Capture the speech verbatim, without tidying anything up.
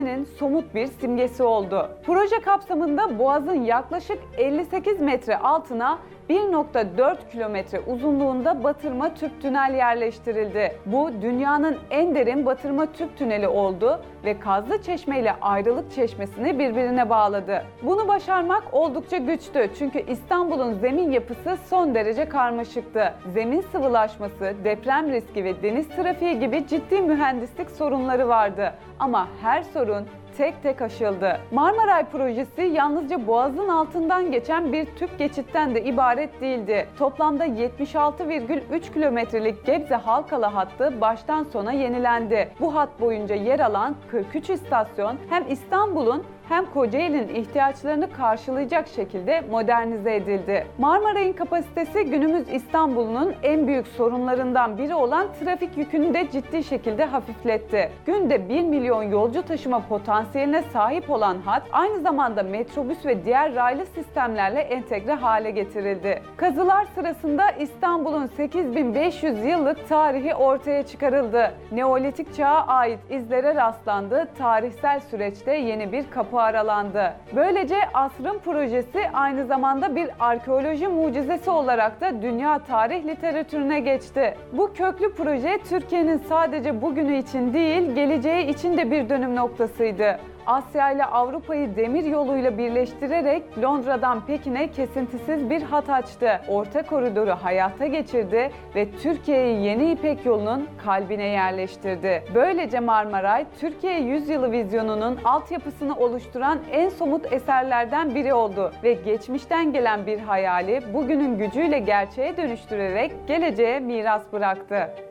somut bir simgesi oldu. Proje kapsamında Boğaz'ın yaklaşık elli sekiz metre altına bir nokta dört kilometre uzunluğunda batırma tüp tünel yerleştirildi. Bu dünyanın en derin batırma tüp tüneli oldu ve Kazlıçeşme ile Ayrılık Çeşmesi'ni birbirine bağladı. Bunu başarmak oldukça güçtü çünkü İstanbul'un zemin yapısı son derece karmaşıktı. Zemin sıvılaşması, deprem riski ve deniz trafiği gibi ciddi mühendislik sorunları vardı. Ama her sorun tek tek aşıldı. Marmaray projesi yalnızca Boğaz'ın altından geçen bir tüp geçitten de ibaret değildi. Toplamda yetmiş altı virgül üç kilometrelik Gebze Halkalı hattı baştan sona yenilendi. Bu hat boyunca yer alan kırk üç istasyon hem İstanbul'un hem Kocaeli'nin ihtiyaçlarını karşılayacak şekilde modernize edildi. Marmaray'ın kapasitesi günümüz İstanbul'un en büyük sorunlarından biri olan trafik yükünü de ciddi şekilde hafifletti. Günde bir milyon yolcu taşıma potansiyeline sahip olan hat aynı zamanda metrobüs ve diğer raylı sistemlerle entegre hale getirildi. Kazılar sırasında İstanbul'un sekiz bin beş yüz yıllık tarihi ortaya çıkarıldı. Neolitik çağa ait izlere rastlandı, tarihsel süreçte yeni bir kapı aralandı. Böylece asrın projesi aynı zamanda bir arkeoloji mucizesi olarak da dünya tarih literatürüne geçti. Bu köklü proje Türkiye'nin sadece bugünü için değil, geleceği için de bir dönüm noktasıydı. Asya ile Avrupa'yı demir yoluyla birleştirerek Londra'dan Pekin'e kesintisiz bir hat açtı. Orta koridoru hayata geçirdi ve Türkiye'yi yeni İpek yolunun kalbine yerleştirdi. Böylece Marmaray, Türkiye Yüzyılı vizyonunun altyapısını oluşturan en somut eserlerden biri oldu ve geçmişten gelen bir hayali bugünün gücüyle gerçeğe dönüştürerek geleceğe miras bıraktı.